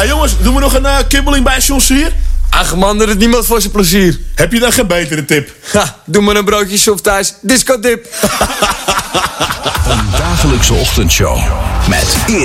Hey jongens, doen we nog een kibbeling bij John Sier? Ach man, er is niemand voor zijn plezier. Heb je dan geen betere tip? Ha, doe maar een broodje soft thuis, disco dip. Een dagelijkse ochtendshow met